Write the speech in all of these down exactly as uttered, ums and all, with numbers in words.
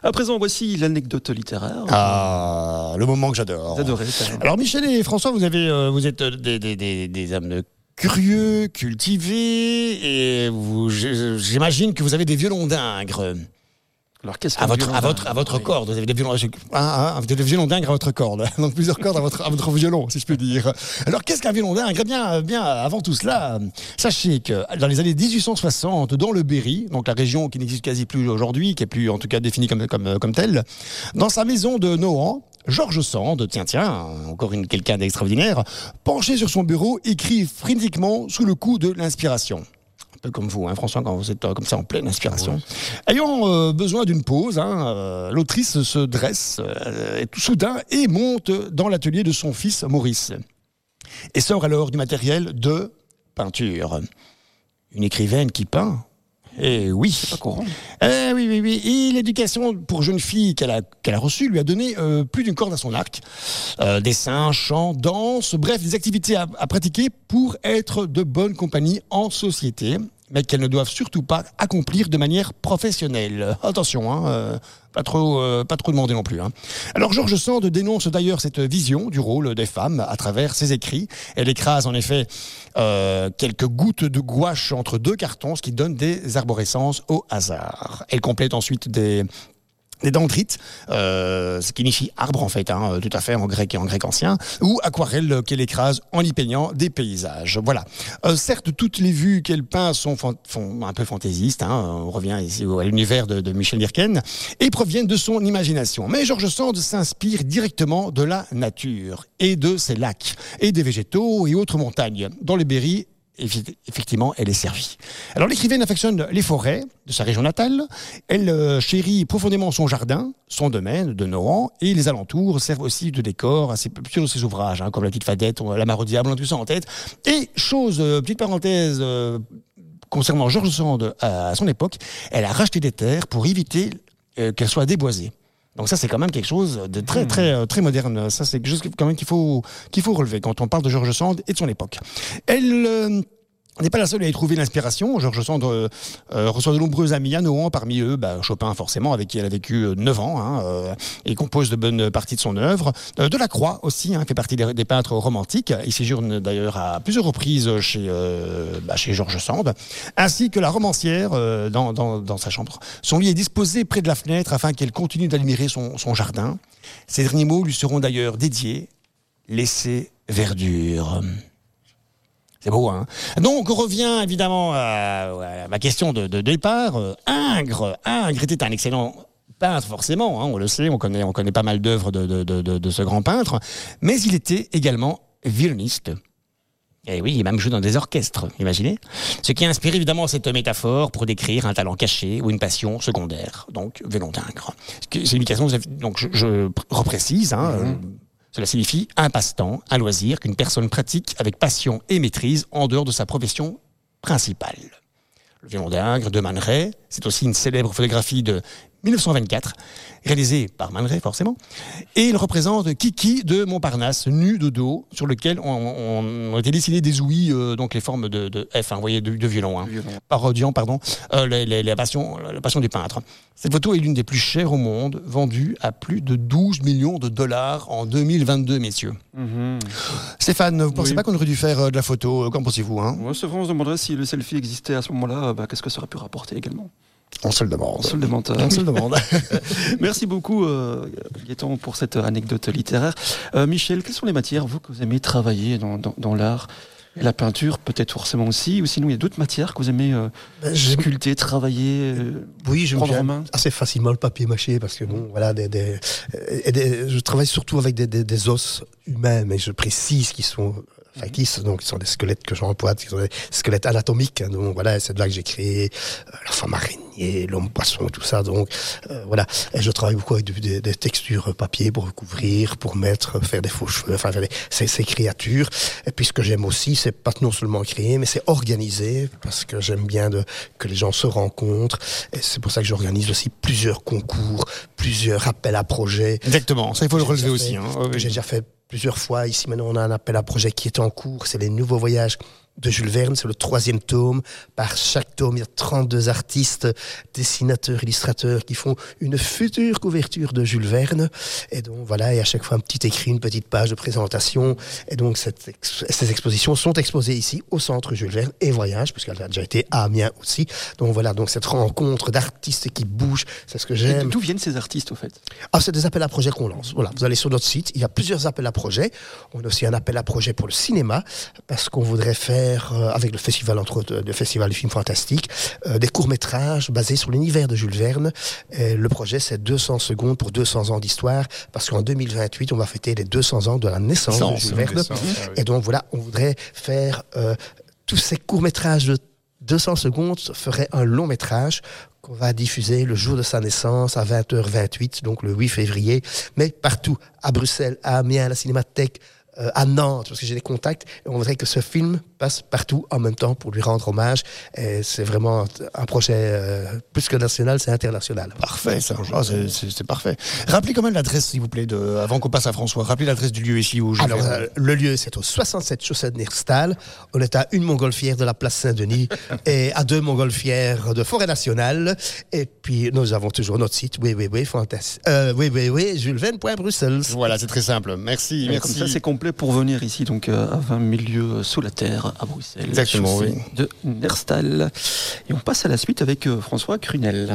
À présent, voici l'anecdote littéraire. Ah, le moment que j'adore. Vous adorez. Alors Michel et François, vous avez, euh, vous êtes des, des, des, des hommes curieux, cultivés, et vous, j'imagine que vous avez des violons d'Ingres. Alors, qu'est-ce à votre, à votre, à votre oui. corde, vous avez des violons, ah, ah, des violons d'Ingres à votre corde, donc plusieurs cordes à votre, à votre violon, si je peux dire. Alors, qu'est-ce qu'un violon d'Ingres ? Eh bien, bien, avant tout cela, sachez que dans les années dix-huit cent soixante, dans le Berry, donc la région qui n'existe quasi plus aujourd'hui, qui est plus, en tout cas, définie comme, comme, comme telle, dans sa maison de Nohant, George Sand, tiens, tiens, encore une, quelqu'un d'extraordinaire, penché sur son bureau, écrit frénétiquement sous le coup de l'inspiration. Un peu comme vous, hein, François, quand vous êtes euh, comme ça en pleine inspiration. Ouais. Ayant euh, besoin d'une pause, hein, euh, l'autrice se dresse euh, tout soudain et monte dans l'atelier de son fils Maurice. Et sort alors du matériel de peinture. Une écrivaine qui peint. Eh oui. C'est pas courant. Eh oui, oui, oui. Et l'éducation pour jeune fille qu'elle a, qu'elle a reçue lui a donné euh, plus d'une corde à son arc. Euh, dessin, chant, danse, bref, des activités à, à pratiquer pour être de bonne compagnie en société, mais qu'elles ne doivent surtout pas accomplir de manière professionnelle. Attention, hein, euh, pas trop, euh, pas trop demandé non plus. Hein. Alors George Sand dénonce d'ailleurs cette vision du rôle des femmes à travers ses écrits. Elle écrase en effet euh, quelques gouttes de gouache entre deux cartons, ce qui donne des arborescences au hasard. Elle complète ensuite des... des dendrites, euh, ce qui signifie arbre en fait, hein, tout à fait en grec et en grec ancien, ou aquarelle qu'elle écrase en y peignant des paysages. Voilà. Euh, certes, toutes les vues qu'elle peint sont, fan- sont un peu fantaisistes, hein, on revient ici à l'univers de, de Michel Yerken, et proviennent de son imagination. Mais George Sand s'inspire directement de la nature, et de ses lacs, et des végétaux et autres montagnes. Dans le Berry, effectivement, elle est servie. Alors, l'écrivaine affectionne les forêts de sa région natale. Elle euh, chérit profondément son jardin, son domaine de Nohant, et les alentours servent aussi de décor à ses, plusieurs de ses ouvrages, hein, comme La Petite Fadette, La Mare au Diable, on a tout ça en tête. Et, chose, euh, petite parenthèse, euh, concernant George Sand à, à son époque, elle a racheté des terres pour éviter euh, qu'elles soient déboisées. Donc ça, c'est quand même quelque chose de très, très, très moderne. Ça, c'est quelque chose quand même qu'il faut, qu'il faut relever quand on parle de George Sand et de son époque. Elle euh, n'est pas la seule à y trouver l'inspiration. George Sand euh, euh, reçoit de nombreux amis à Nohant, parmi eux bah, Chopin, forcément, avec qui elle a vécu neuf ans, hein, euh, et compose de bonnes parties de son œuvre. Euh, Delacroix aussi, hein, fait partie des, des peintres romantiques. Il séjourne d'ailleurs à plusieurs reprises chez, euh, bah, chez George Sand, ainsi que la romancière euh, dans, dans, dans sa chambre. Son lit est disposé près de la fenêtre afin qu'elle continue d'admirer son, son jardin. Ces derniers mots lui seront d'ailleurs dédiés. Laissez verdure. C'est beau, hein. Donc, on revient évidemment à, à ma question de, de départ. Euh, Ingres, Ingres était un excellent peintre, forcément, hein, on le sait, on connaît, on connaît pas mal d'œuvres de, de, de, de, de ce grand peintre, mais il était également violoniste. Et oui, il a même joué dans des orchestres, imaginez. Ce qui a inspiré évidemment cette métaphore pour décrire un talent caché ou une passion secondaire, donc violon d'Ingres. C'est une question, donc je, je reprécise, hein, mm-hmm. euh, cela signifie un passe-temps, un loisir qu'une personne pratique avec passion et maîtrise en dehors de sa profession principale. Le violon d'Ingres de Man Ray, c'est aussi une célèbre photographie de dix-neuf cent vingt-quatre, réalisée par Man Ray forcément, et il représente Kiki de Montparnasse, nu de dos, sur lequel on, on, on été dessiné des ouïes, euh, donc les formes de, de F, hein, vous voyez, de, de violon, hein, violon. Parodiant, pardon, euh, les, les, la, passion, la passion du peintre. Cette photo est l'une des plus chères au monde, vendue à plus de douze millions de dollars en deux mille vingt-deux, messieurs. Mm-hmm. Stéphane, vous ne pensez oui. pas qu'on aurait dû faire euh, de la photo, qu'en pensez-vous, hein? Ouais, c'est vrai, on se demanderait si le selfie existait à ce moment-là, bah, qu'est-ce que ça aurait pu rapporter également? On se le demande. On se le demande. On se le demande. Merci beaucoup, euh, Gaëtan, pour cette anecdote littéraire. Euh, Michel, quelles sont les matières, vous, que vous aimez travailler dans, dans, dans l'art? La peinture, peut-être forcément aussi, ou sinon il y a d'autres matières que vous aimez euh, ben, sculpter, travailler, euh, oui, je prendre en main? Assez facilement le papier mâché, parce que bon, voilà, des, des, des, je travaille surtout avec des, des, des os humains, mais je précise qu'ils sont factices, donc ils sont des squelettes que j'emploie, qui sont des squelettes anatomiques, hein, donc voilà, c'est de là que j'ai créé euh, la femme araignée, l'homme poisson et tout ça, donc euh, voilà, et je travaille beaucoup avec des, des textures papier pour recouvrir, pour mettre, faire des faux cheveux, enfin faire des, ces, ces créatures, et puis ce que j'aime aussi, c'est pas non seulement créer, mais c'est organiser, parce que j'aime bien de, que les gens se rencontrent, et c'est pour ça que j'organise aussi plusieurs concours, plusieurs appels à projets. Exactement, ça il faut le relever aussi. Hein. J'ai déjà fait plusieurs fois. Ici, maintenant, on a un appel à projet qui est en cours. C'est les nouveaux voyages de Jules Verne, c'est le troisième tome. Par chaque tome, il y a trente-deux artistes, dessinateurs, illustrateurs qui font une future couverture de Jules Verne. Et donc voilà, et à chaque fois un petit écrit, une petite page de présentation. Et donc cette ex- ces expositions sont exposées ici au Centre Jules Verne et Voyage, puisqu'elle a déjà été à Amiens aussi. Donc voilà, donc cette rencontre d'artistes qui bougent, c'est ce que j'aime. Et d'où viennent ces artistes au fait? Ah, c'est des appels à projets qu'on lance. Voilà, vous allez sur notre site, il y a plusieurs appels à projets. On a aussi un appel à projet pour le cinéma, parce qu'on voudrait faire, euh, avec le festival, entre autres, le festival du film fantastique, euh, des courts-métrages basés sur l'univers de Jules Verne. Et le projet, c'est deux cents secondes pour deux cents ans d'histoire, parce qu'en deux mille vingt-huit, on va fêter les deux cents ans de la naissance Sens, de Jules Verne. naissance, ah oui. Et donc voilà, on voudrait faire euh, tous ces courts-métrages de deux cents secondes ferait un long métrage qu'on va diffuser le jour de sa naissance à vingt heures vingt-huit, donc le huit février, mais partout, à Bruxelles, à Amiens, à la Cinémathèque, euh, à Nantes, parce que j'ai des contacts, et on voudrait que ce film passe partout en même temps pour lui rendre hommage. Et c'est vraiment un projet euh, plus que national, c'est international. Parfait, ça. Ah, c'est, c'est, c'est parfait. Rappelez quand même l'adresse, s'il vous plaît, de, avant qu'on passe à François. Rappelez l'adresse du lieu ici où je Alors, vais. euh, le lieu, c'est au soixante-sept chaussée de Nerstal. On est à une montgolfière de la place Saint-Denis et à deux montgolfières de Forêt Nationale. Et puis, nous avons toujours notre site, oui, oui, oui, fantastique. Euh, oui, oui, oui, jules verne point bruxelles. Voilà, c'est très simple. Merci, Et merci. Comme ça, c'est complet pour venir ici, donc euh, à vingt milieux sous la terre, à Bruxelles. Exactement, chaussée oui. De Nerstal. Et on passe à la suite avec euh, François Crunel.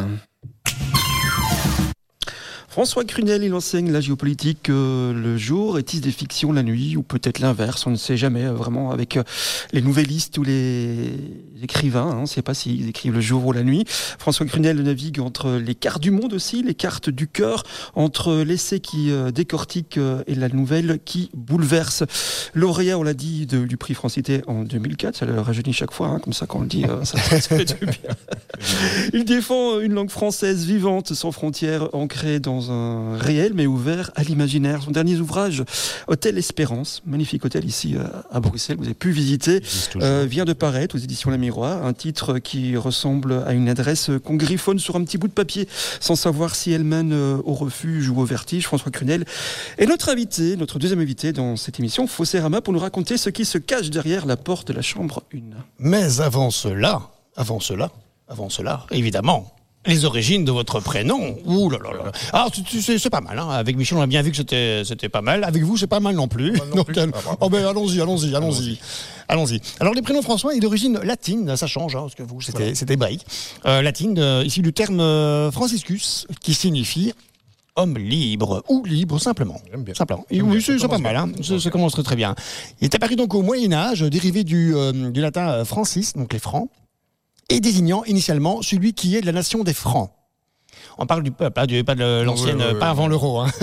François Crunel, il enseigne la géopolitique euh, le jour et tisse des fictions la nuit, ou peut-être l'inverse, on ne sait jamais, euh, vraiment, avec euh, les nouvellistes ou les écrivains, hein, on ne sait pas s'ils écrivent le jour ou la nuit. François Crunel navigue entre les cartes du monde aussi, les cartes du cœur, entre l'essai qui euh, décortique euh, et la nouvelle qui bouleverse. Lauréat, on l'a dit, de- du prix Francité en deux mille quatre, ça le rajeunit chaque fois, hein, comme ça quand on le dit, euh, ça, ça fait du bien. Il défend une langue française vivante, sans frontières, ancrée dans un réel mais ouvert à l'imaginaire. Son dernier ouvrage, Hôtel Espérance, magnifique hôtel ici euh, à Bruxelles, vous avez pu visiter, euh, vient de paraître aux éditions La Miroir, un titre qui ressemble à une adresse qu'on griffonne sur un petit bout de papier sans savoir si elle mène euh, au refuge ou au vertige. François Crunel est notre invité, notre deuxième invité dans cette émission Fossérama, pour nous raconter ce qui se cache derrière la porte de la chambre un. Mais avant cela, avant cela, avant cela, évidemment, les origines de votre prénom. Ouh là là là. Alors, tu- tu- c'est, c'est pas mal. Hein. Avec Michel, on a bien vu que c'était, c'était pas mal. Avec vous, c'est pas mal non plus. Donc, plus. euh, Ah, bravo. oh ben, allons-y, allons-y, allons-y, allons-y. Alors, les prénoms François est d'origine latine. Ça change, hein, parce que vous, c'était, c'était hébraïque. Euh, latine, euh, issu du terme euh, franciscus, qui signifie homme libre ou libre simplement. J'aime bien. Simplement. Et J'aime oui, bien. c'est, Ça c'est pas commence mal. bien. Hein. Ça, ça commence très très bien. Il est apparu donc au Moyen Âge, dérivé du, euh, du latin euh, francis, donc les francs, et désignant initialement celui qui est de la nation des Francs. On parle du peuple, hein, du, pas de l'ancienne, Oui, oui, oui, pas oui. avant l'euro. Hein.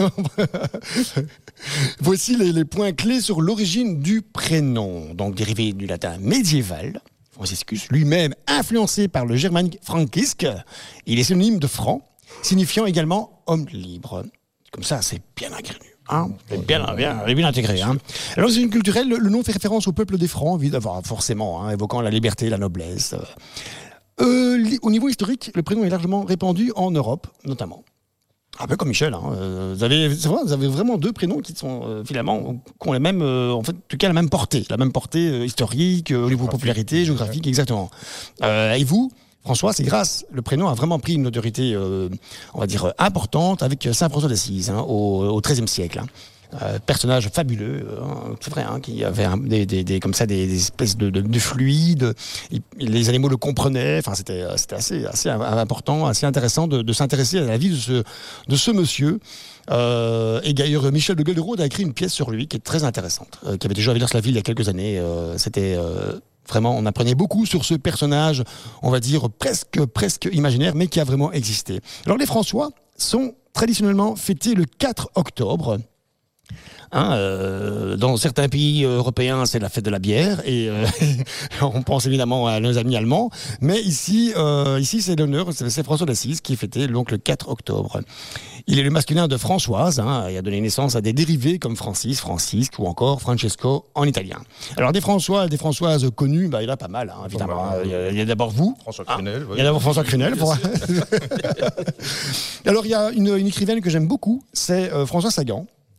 Voici les, les points clés sur l'origine du prénom, donc dérivé du latin médiéval. Franciscus, lui-même influencé par le germanique frankisque, il est synonyme de franc, signifiant également homme libre. Comme ça, c'est bien ingrénu. Hein, c'est bien, bien, bien intégré. Hein. Alors, c'est une culturelle, le, le nom fait référence au peuple des Francs, évidemment, forcément, hein, évoquant la liberté, la noblesse. Euh, li- au niveau historique, le prénom est largement répandu en Europe, notamment. Un peu comme Michel. Hein. Euh, vous, avez, c'est vrai, vous avez vraiment deux prénoms qui sont euh, finalement qui ont la même, euh, en fait, en tout cas la même portée, la même portée euh, historique, euh, au niveau popularité, géographique, exactement. Euh, et vous, François, c'est grâce, le prénom a vraiment pris une autorité, euh, on va dire, importante avec Saint François d'Assise hein, au, au XIIIe siècle. Hein. Euh, personnage fabuleux, hein, c'est vrai, hein, qui avait un- des, des, des, comme ça des, des espèces de, de, de fluides. Il- les animaux le comprenaient. Enfin, c'était, euh, c'était assez, assez important, assez intéressant de, de s'intéresser à la vie de ce, de ce monsieur. Euh, et d'ailleurs, Michel de Gelderode a écrit une pièce sur lui qui est très intéressante, euh, qui avait déjà à Villers-la-Ville il y a quelques années. Euh, c'était euh, vraiment, on apprenait beaucoup sur ce personnage, on va dire presque, presque imaginaire, mais qui a vraiment existé. Alors, les François sont traditionnellement fêtés le quatre octobre. Hein, euh, dans certains pays européens, c'est la fête de la bière et euh, on pense évidemment à nos amis allemands. Mais ici, euh, ici c'est l'honneur, c'est, c'est François d'Assise qui est fêté donc le quatre octobre. Il est le masculin de Françoise. Hein, il a donné naissance à des dérivés comme Francis, Francisque ou encore Francesco en italien. Alors des François, des Françoises connues, bah, il y en a pas mal, hein, évidemment. Bah, il, y a, il y a d'abord vous. François Hein, Crunel. il y a d'abord François Crunel. Pour... Alors il y a une, une écrivaine que j'aime beaucoup, c'est euh, Françoise Sagan.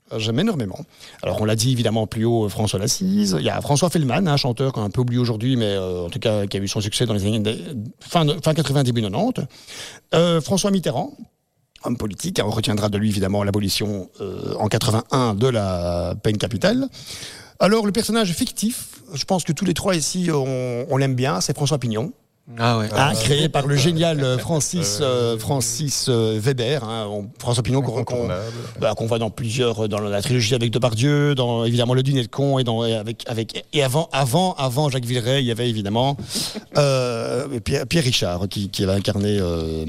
J'aime énormément. Alors, on l'a dit évidemment plus haut, François Lassise. Il y a François Fellman, un chanteur qu'on a un peu oublié aujourd'hui, mais euh, en tout cas qui a eu son succès dans les années fin, fin quatre-vingts, début quatre-vingt-dix. Euh, François Mitterrand, homme politique. On retiendra de lui évidemment l'abolition euh, en quatre-vingt-un de la peine capitale. Alors, le personnage fictif, je pense que tous les trois ici, on, on l'aime bien, c'est François Pignon. Ah ouais. Hein, créé par le génial Francis, euh, Francis euh, Weber, hein, on, François Pignon qu'on, qu'on, bah, qu'on voit dans plusieurs, dans la trilogie avec Depardieu, dans évidemment Le Dîner de con et dans avec avec et avant avant avant Jacques Villeray, il y avait évidemment euh, Pierre, Pierre Richard qui, qui avait incarné. Euh,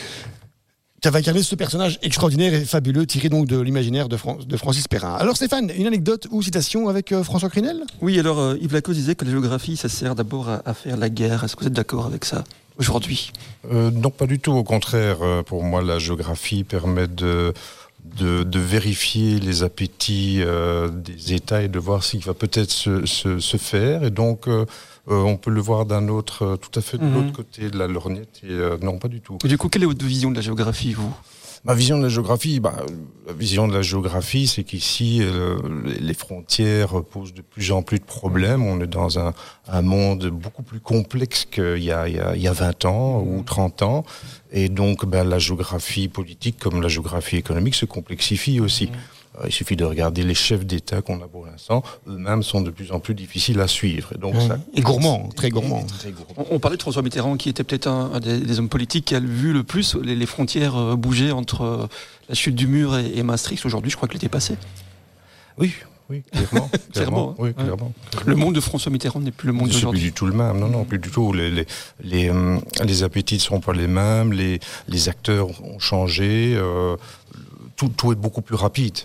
qui avait incarné ce personnage extraordinaire et fabuleux tiré donc de l'imaginaire de, Fran- de Francis Perrin. Alors Stéphane, une anecdote ou citation avec euh, François Crunel ? Oui, alors euh, Yves Lacoste disait que la géographie, ça sert d'abord à, à faire la guerre. Est-ce que vous êtes d'accord avec ça aujourd'hui ? euh, Non, pas du tout. Au contraire, euh, pour moi, la géographie permet de, de, de vérifier les appétits euh, des États et de voir ce qui va peut-être se, se, se faire. Et donc, euh, euh, on peut le voir d'un autre, euh, tout à fait de mm-hmm. l'autre côté de la lorgnette. Et, euh, non, pas du tout. Et du coup, quelle est votre vision de la géographie, vous ? Ma vision de la géographie, bah, la vision de la géographie, c'est qu'ici, euh, les frontières posent de plus en plus de problèmes. On est dans un, un monde beaucoup plus complexe qu'il y a, il y a, il y a vingt ans ou trente ans. Et donc, ben, la géographie politique, comme la géographie économique, se complexifie aussi. Il suffit de regarder les chefs d'État qu'on a pour l'instant, eux-mêmes sont de plus en plus difficiles à suivre. Et, donc, mmh. ça, et gourmand, très gourmand. Très gourmand. On, on parlait de François Mitterrand, qui était peut-être un, un des, des hommes politiques qui a vu le plus les, les frontières euh, bouger entre euh, la chute du mur et, et Maastricht. Aujourd'hui, je crois qu'il était passé. Oui, oui, clairement. clairement, clairement, oui, ouais. clairement. Le monde de François Mitterrand n'est plus le monde C'est d'aujourd'hui. plus du tout le même. Non, non, plus du tout. Les, les, les, euh, les appétits ne seront pas les mêmes. Les, les acteurs ont changé. Euh, tout, tout est beaucoup plus rapide.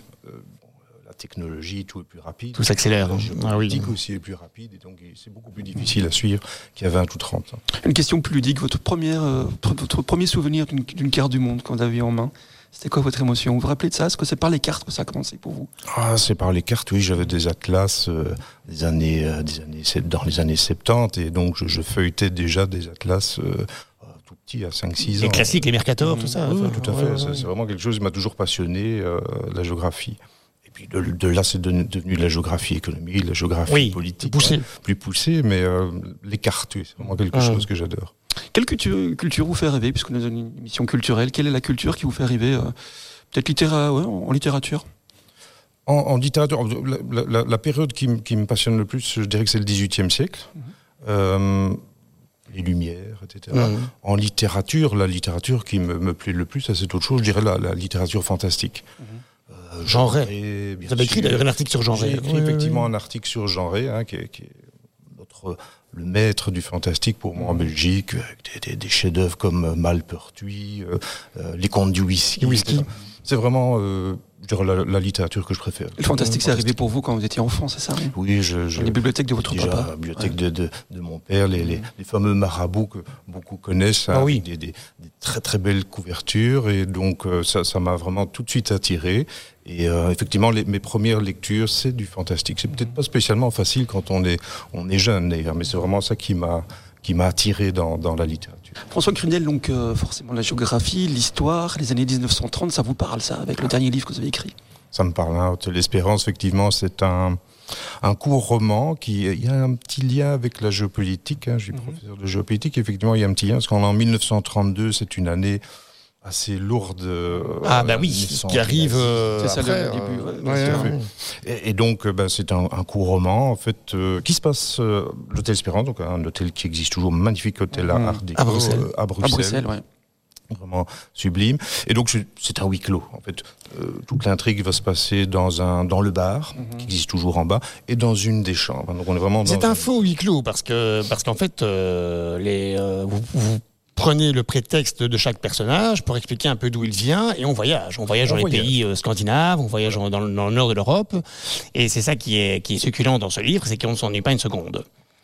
Technologie, tout est plus rapide. Tout s'accélère. La géopolitique ah oui. aussi est plus rapide et donc c'est beaucoup plus difficile à suivre qu'il y a vingt ou trente ans. Une question plus ludique, votre, première, euh, votre premier souvenir d'une, d'une carte du monde quand vous avez en main, c'était quoi votre émotion ? Vous vous rappelez de ça ? Est-ce que c'est par les cartes que ça a commencé pour vous ? Ah, c'est par les cartes, oui. J'avais des atlas euh, des années, euh, des années, dans les années soixante-dix et donc je, je feuilletais déjà des atlas euh, tout petits, à cinq six ans. Les classiques, les Mercator, mmh. tout ça. Oui, enfin, tout à fait. Ouais, c'est, ouais. c'est vraiment quelque chose qui m'a toujours passionné, euh, la géographie. Puis de, de là, c'est devenu, devenu la géographie économique, la géographie oui, politique. Poussé. Hein, plus poussée, mais euh, les cartes, oui, c'est vraiment quelque ah. chose que j'adore. Quelle culture, culture vous fait rêver, puisqu'on est dans une émission culturelle ? Quelle est la culture qui vous fait rêver euh, peut-être littéra- ouais, en littérature ? En, en littérature, la, la, la période qui, qui me passionne le plus, je dirais que c'est le dix-huitième siècle. Mmh. Euh, les Lumières, et cetera. Mmh. En littérature, la littérature qui me, me plaît le plus, ça c'est autre chose, je dirais la, la littérature fantastique. Mmh. Euh, Genré. Vous avez écrit d'ailleurs un article sur Genré. J'ai écrit oui, effectivement oui, oui. un article sur Genré, hein, qui, est, qui est notre, le maître du fantastique pour moi en Belgique, avec des, des, des chefs-d'œuvre comme Malpertuis, euh, euh, Les Contes du Whisky. whisky. C'est vraiment euh, je dirais, la, la littérature que je préfère. Le fantastique, c'est arrivé pour vous quand vous étiez enfant, c'est ça ? Oui, je, je, les bibliothèques de votre déjà, papa. La bibliothèque ouais. de, de, de mon père, les, les, les fameux marabouts que beaucoup connaissent, ah, hein, oui. des, des, des très très belles couvertures, et donc euh, ça, ça m'a vraiment tout de suite attiré. Et euh, effectivement, les, mes premières lectures, c'est du fantastique. C'est peut-être pas spécialement facile quand on est, on est jeune, d'ailleurs, mais c'est vraiment ça qui m'a, qui m'a attiré dans, dans la littérature. François Crunel, donc euh, forcément la géographie, l'histoire, les années dix-neuf cent trente, ça vous parle ça, avec le dernier livre que vous avez écrit ? Ça me parle, hein. L'Espérance, effectivement, c'est un, un court roman qui, il y a un petit lien avec la géopolitique, hein. Je suis mmh. professeur de géopolitique, effectivement, il y a un petit lien, parce qu'en dix-neuf cent trente-deux, c'est une année assez lourde. Euh, ah bah oui, qui arrive euh, c'est après, ça le début. Euh, ouais, ouais, ouais. Et, et donc, ben, c'est un, un court roman, en fait, euh, qui se passe euh, l'hôtel Espérance, donc un hôtel qui existe toujours, magnifique hôtel à mmh. Art déco, à Bruxelles. Euh, à Bruxelles. À Bruxelles, ouais. Vraiment sublime. Et donc, c'est un huis clos. En fait, euh, toute l'intrigue va se passer dans un dans le bar mmh. qui existe toujours en bas et dans une des chambres. Donc, on est vraiment. Dans c'est un, un faux huis clos parce que parce qu'en fait, euh, les euh, vous, vous prenez le prétexte de chaque personnage pour expliquer un peu d'où il vient et on voyage. On voyage on dans voyage. les pays euh, scandinaves, on voyage dans, dans le nord de l'Europe et c'est ça qui est qui est succulent dans ce livre, c'est qu'on ne s'ennuie pas une seconde.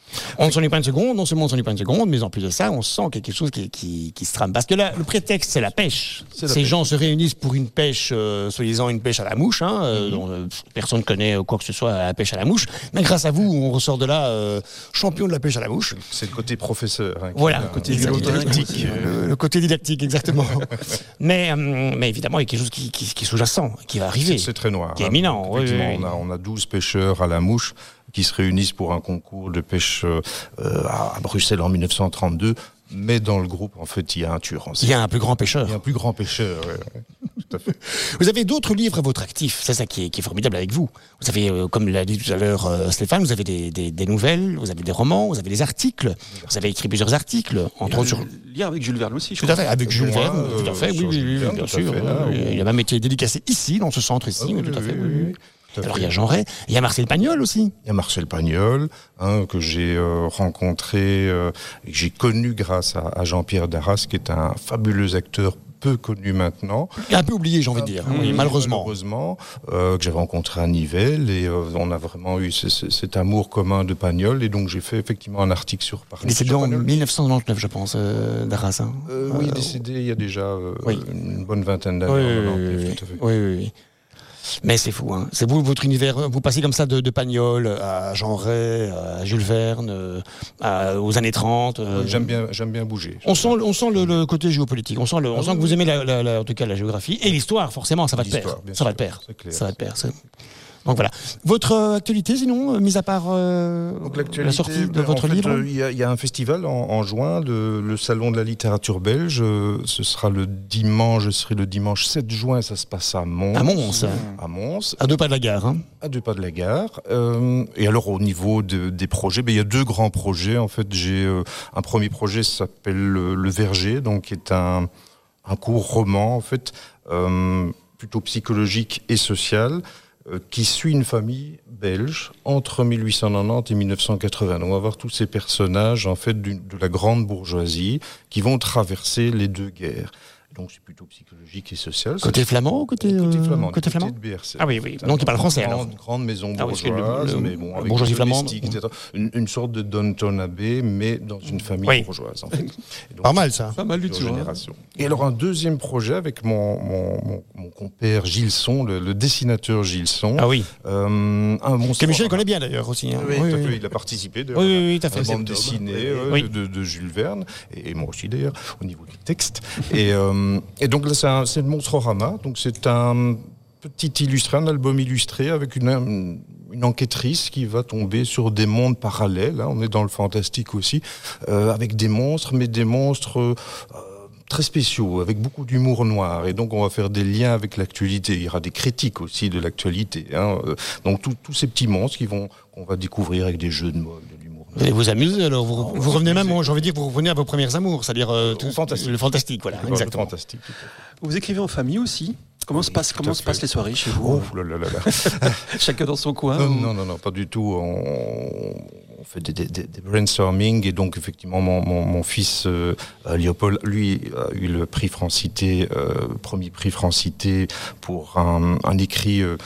On ne s'ennuie pas une seconde, non seulement on ne s'ennuie pas une seconde, mais en plus de ça, on sent quelque chose qui, qui, qui se trame. Parce que là, le prétexte, c'est la pêche. C'est la Ces pêche. gens se réunissent pour une pêche, euh, soi-disant une pêche à la mouche, hein, euh, dont euh, personne ne connaît quoi que ce soit à la pêche à la mouche. Mais grâce à vous, on ressort de là euh, champion de la pêche à la mouche. C'est le côté professeur. Hein, qui Voilà, vient- côté Exact- didactique. didactique, euh, le, le côté didactique, exactement. mais, euh, mais évidemment, il y a quelque chose qui, qui, qui est sous-jacent, qui va arriver. C'est c'est très noir. Qui est hein. éminent, Donc, oui, effectivement, oui, oui. On, a, on a douze pêcheurs à la mouche qui se réunissent pour un concours de pêche euh, à, à Bruxelles en mille neuf cent trente-deux. Mais dans le groupe, en fait, il y a un tueur en Il série. y a un plus grand pêcheur. Il y a un plus grand pêcheur. ouais, ouais. Tout à fait. Vous avez d'autres livres à votre actif, c'est ça qui est, qui est formidable avec vous. Vous avez, euh, comme l'a dit tout à l'heure euh, Stéphane, vous avez des, des, des nouvelles, vous avez des romans, vous avez des articles, vous avez écrit plusieurs articles, entre autres sur... Lien avec Jules Verne aussi, je Tout à crois. fait, avec Jules Moi, Verne, euh, tout à fait, oui, sur oui, Jules oui, Verne, bien tout à sûr. fait, là, euh, où- Il a même été dédicacé ici, dans ce centre ici, Ah oui, oui, tout à oui, fait. oui, oui, oui. oui, tout à Alors fait. il y a Jean Ray, il y a Marcel Pagnol aussi. Il y a Marcel Pagnol, hein, que j'ai euh, rencontré euh, et que j'ai connu grâce à, à Jean-Pierre Darras, qui est un fabuleux acteur peu connu maintenant. Un peu oublié, j'ai envie de dire, Un peu oui, oublié, malheureusement. Malheureusement, euh, que j'avais rencontré à Nivelles et euh, on a vraiment eu ce- ce- cet amour commun de Pagnol et donc j'ai fait effectivement un article sur Pagnol. Il est décédé Sur en Pagnol. mille neuf cent quatre-vingt-dix-neuf, je pense, euh, Darras. hein. Euh, oui, il Euh, est décédé il y a déjà euh, oui. une bonne vingtaine d'années. Oui, en oui, quatre-vingt-dix-neuf, oui, tout à fait. oui, oui, oui. Mais c'est fou, hein. C'est vous, votre univers, vous passez comme ça de, de Pagnol à Jean Ray, à Jules Verne, euh, à- aux années trente. euh, J'aime bien, j'aime bien bouger. On sent, on sent le, le côté géopolitique, on sent, le, on Ah sent oui, que vous oui. aimez la, la- la- en tout cas la géographie et l'histoire, forcément, ça va de pair. L'histoire, bien Ça va sûr, de pair. c'est clair. Ça va de pair. c'est- Donc voilà. Votre euh, actualité, sinon, euh, mis à part euh, Donc, la l'actualité, sortie de ben, votre en fait, livre euh, Il y, a- il y a un festival en, en juin, le, le Salon de la littérature belge. euh, Ce sera le dimanche, je serai le dimanche sept juin, ça se passe à Mons. à Mons, À Mons, à deux pas de la gare. Hein. à deux pas de la gare. Euh, et alors au niveau de- des projets, ben, il y a deux grands projets. En fait, j'ai euh, un premier projet qui s'appelle le, Le Verger, donc qui est un, un court roman en fait euh, plutôt psychologique et social, euh, qui suit une famille belge entre mille huit cent quatre-vingt-dix et mille neuf cent quatre-vingts. Donc on va voir tous ces personnages en fait d'une- de la grande bourgeoisie qui vont traverser les deux guerres. Donc c'est plutôt psychologique et social. Côté flamand ou côté, Côté euh, flamand. Côté du côté flamand de B R C. Ah oui, oui. C'est Donc il un- parle français, une alors. grande, grande maison Ah oui, parce que le- bourgeoise, le- mais bon, la avec bourgeoisie des flamande. domestiques, et cetera. Une, une sorte de Downton Abbey, mais dans une famille Oui. bourgeoise. En fait. Et donc, Pas mal ça. Pas mal du plusieurs tout. hein. générations. Et alors un deuxième projet avec mon, mon, mon, mon compère Gilson, le, le dessinateur Gilson. Ah oui. Euh, un monstre. Que Michel connaît bien d'ailleurs aussi. hein. Oui, Oui, tout à oui. fait, il a participé Oui, d'ailleurs, oui, oui, tout à à la fait. bande dessinée euh, Oui. de, de- de Jules Verne, et, et moi aussi d'ailleurs, au niveau du texte. Et, euh, et donc là, c'est, un, c'est le Monstrorama, donc c'est un petit illustré, un album illustré avec une, une enquêtrice qui va tomber sur des mondes parallèles, hein, on est dans le fantastique aussi, euh, avec des monstres, mais des monstres... Euh, très spéciaux, avec beaucoup d'humour noir. Et donc, on va faire des liens avec l'actualité. Il y aura des critiques aussi de l'actualité. Hein. Euh, Donc, tout- tous ces petits monstres qui vont, qu'on va découvrir avec des jeux de mots, de l'humour Vous allez vous amuser alors, vous, on vous va revenez même, s'amuser. j'ai envie de dire, vous revenez à vos premières amours, c'est-à-dire euh, Au tout- fantastique. le fantastique, voilà, noir. exactement. Fantastique. tout à fait. Vous écrivez en famille aussi. Comment Oui, se passe, tout comment à se fait. passent les soirées chez vous Oh là là là là. Chacun dans son coin. Non, ou- non, non, non, pas du tout. On, on fait des, des, des- des brainstorming et donc effectivement mon, mon, mon fils euh, Léopold, lui, a eu le prix Francité, euh, premier prix Francité pour un, un écrit euh,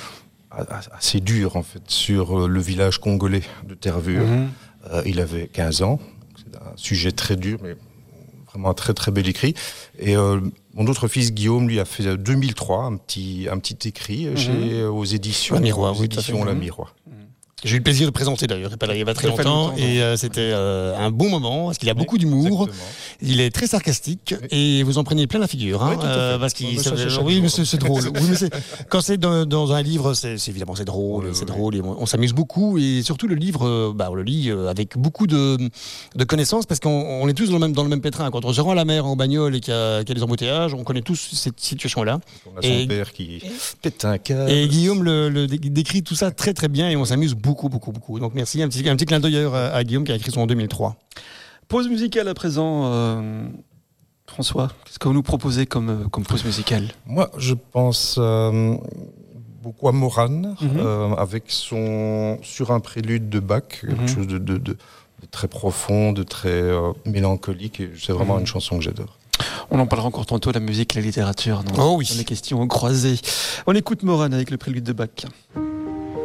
assez dur en fait sur euh, le village congolais de Tervure. Mhm. Euh, il avait quinze ans. C'est un sujet très dur, mais vraiment un très très bel écrit. Et euh, mon autre fils Guillaume, lui, a fait euh, deux mille trois un petit un petit écrit euh, chez euh, aux éditions La Miroir, aux oui, tout à fait. éditions La Mhm. Miroir. J'ai eu le plaisir de présenter d'ailleurs, il n'y a pas- il y a pas très Il y a pas longtemps, longtemps, et euh, c'était euh, un bon moment, parce qu'il a beaucoup d'humour, Exactement. il est très sarcastique, Oui. et vous en prenez plein la figure, hein, Oui, tout à fait. euh, parce qu'il, Oui, mais ça- ça, c'est chaque oui, jour. mais c'est, c'est drôle. Oui, mais c'est- quand c'est dans, dans un livre, c'est, c'est évidemment c'est drôle, Oui, c'est oui, drôle, et on, on s'amuse beaucoup, et surtout le livre, euh, bah, on le lit euh, avec beaucoup de, de connaissances, parce qu'on on est tous dans le même dans le même pétrin. Quand on se rend à la mer en bagnole et qu'il y a, qu'il y a des embouteillages, on connaît tous cette situation-là. On a son Et- père qui pète un câble. Et Guillaume le, le dé- décrit tout ça très très bien et on s'amuse beaucoup beaucoup beaucoup. Donc merci, un petit, un petit clin d'œil à, à Guillaume qui a écrit son en deux mille trois. Pause musicale à présent. euh, François, qu'est-ce que vous nous proposez comme, euh, comme pause musicale? Moi, je pense euh, beaucoup à Moran, Mhm. euh, avec son sur un prélude de Bach, quelque Mhm. chose de, de- de- de très profond, de très euh, mélancolique. Et c'est vraiment Mhm. une chanson que j'adore. On en parlera encore tantôt, la musique, la littérature, dans, Oh oui. dans les questions croisées. On écoute Moran avec le prélude de Bach.